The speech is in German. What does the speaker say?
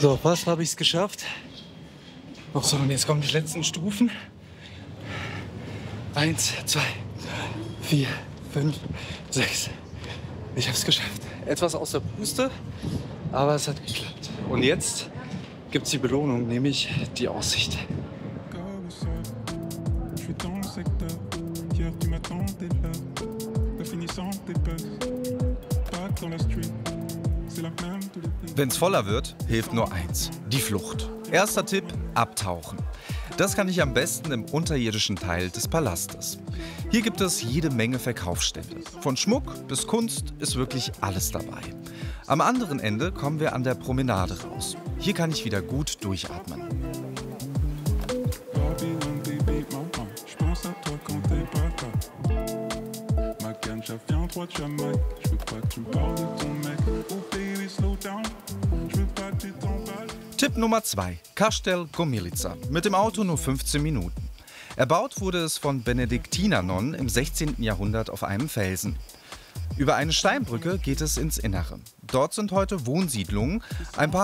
So, fast habe ich es geschafft. Ach so, und jetzt kommen die letzten Stufen. 1, 2, 4, 5, 6. Ich habe es geschafft. Etwas aus der Puste, aber es hat geklappt. Und jetzt gibt es die Belohnung, nämlich die Aussicht. Wenn's voller wird, hilft nur eins: die Flucht. Erster Tipp: abtauchen. Das kann ich am besten im unterirdischen Teil des Palastes. Hier gibt es jede Menge Verkaufsstände. Von Schmuck bis Kunst ist wirklich alles dabei. Am anderen Ende kommen wir an der Promenade raus. Hier kann ich wieder gut durchatmen. Tipp Nummer 2: Kastel Gomilica. Mit dem Auto nur 15 Minuten. Erbaut wurde es von Benediktinernonnen im 16. Jahrhundert auf einem Felsen. Über eine Steinbrücke geht es ins Innere. Dort sind heute Wohnsiedlungen, ein paar